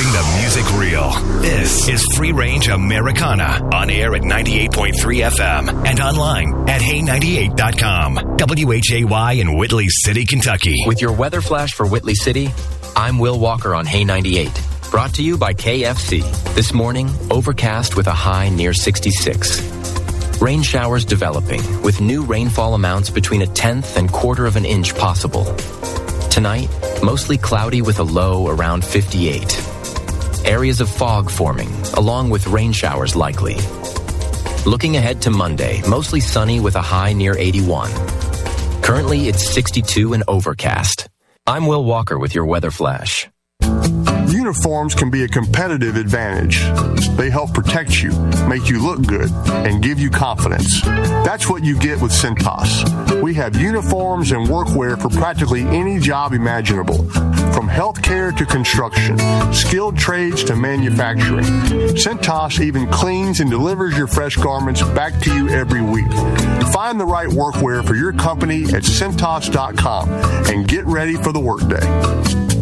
keeping the music real. This is Free Range Americana, on air at 98.3 FM and online at hey98.com. WHAY in Whitley City, Kentucky. With your weather flash for Whitley City, I'm Will Walker on Hey 98. Brought to you by KFC. This morning, overcast with a high near 66. Rain showers developing, with new rainfall amounts between 1/10 and 1/4 inch possible. Tonight, mostly cloudy with a low around 58. Areas of fog forming, along with rain showers likely. Looking ahead to Monday, mostly sunny with a high near 81. Currently, it's 62 and overcast. I'm Will Walker with your weather flash. Uniforms can be a competitive advantage. They help protect you, make you look good, and give you confidence. That's what you get with Cintas. We have uniforms and workwear for practically any job imaginable, from healthcare to construction, skilled trades to manufacturing. Cintas even cleans and delivers your fresh garments back to you every week. Find the right workwear for your company at Cintas.com and get ready for the workday.